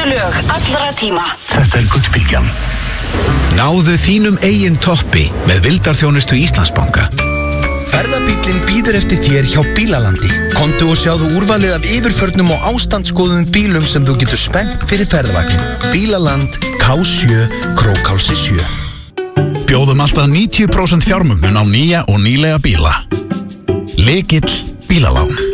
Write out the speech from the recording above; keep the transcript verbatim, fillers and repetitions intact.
bestu lög allra tíma. Þetta er Gullbylgjan. Náðu þínum eigin toppi með vildarþjónustu Íslandsbanka. Ferðabíllinn bíður eftir þér hjá Bílalandi. Komdu og sjáðu úrvalið af yfirförnum og ástandsskoðuðum bílum sem þú getur spennt fyrir ferðavagn. Bílaland, K sjö, Krókhálsi sjö. Bjóðum alltaf níutíu prósent fjármögnun á nýja og nýlega bíla. Lykill Bílalán.